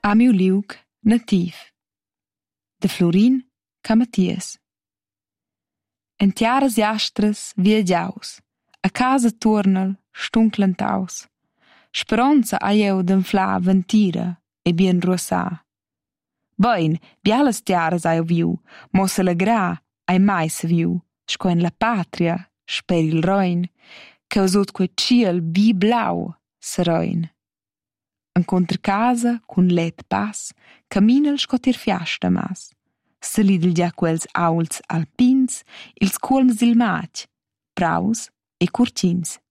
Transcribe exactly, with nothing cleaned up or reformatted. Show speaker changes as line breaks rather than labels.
A miu liug nativ. De Florin ca Mattias. En tiaras jastras viagiaus, a casa tuornel stunclentaus. Speronza ha jeu d'enflar ventira e bien ruossà. Bein, bialas tiaras ha eu viu, mo se alegrà ai mai se viu, sco en la patria, sper il rein, che usut quei ciel bi blau serein. Encontre casa cun let pass, caminel sco tier fiasta mas. Salidel gia quels auls alpins, ils cuolms dil matg, praus e curtins.